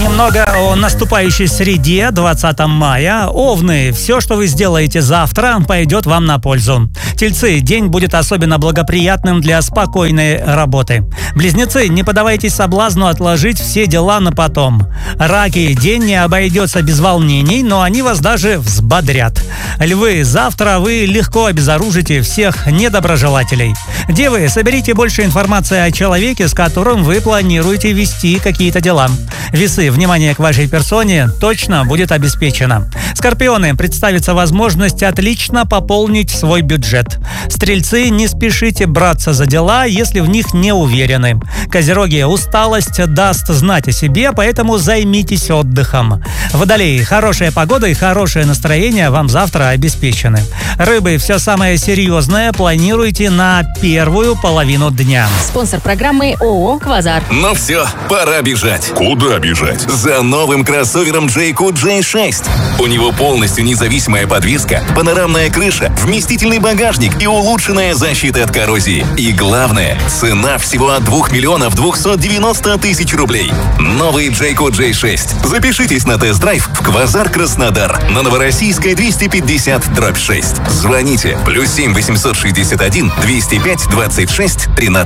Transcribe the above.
немного о наступающей среде, 20 мая. Овны, все, что вы сделаете завтра, пойдет вам на пользу. Тельцы, день будет особенно благоприятным для спокойной работы. Близнецы, не поддавайтесь соблазну отложить все дела на потом. Раки, день не обойдется без волнений, но они вас даже взбодрят. Львы, завтра вы легко обезоружите всех недоброжелателей. Девы, соберите больше информации о человеке, с которым вы планируете вести какие-то дела. Весы, внимание к вашей персоне точно будет обеспечено. Скорпионы, представится возможность отлично пополнить свой бюджет. Стрельцы, не спешите браться за дела, если в них не уверены. Козероги, усталость даст знать о себе, поэтому займитесь отдыхом. Водолеи, хорошая погода и хорошее настроение вам завтра обеспечены. Рыбы, все самое серьезное планируйте на первую половину дня. Спонсор программы ООО «Квазар». Ну все, пора бежать. Куда бежать? За новым кроссовером Jayco J6. У него полностью независимая подвеска, панорамная крыша, вместительный багажник и улучшенная защита от коррозии. И главное, цена всего от 2 миллионов 290 тысяч рублей. Новый Jayco J6. Запишитесь на тест-драйв в Квазар Краснодар на Новороссийской 250/6. Звоните +7 861 205 26 13.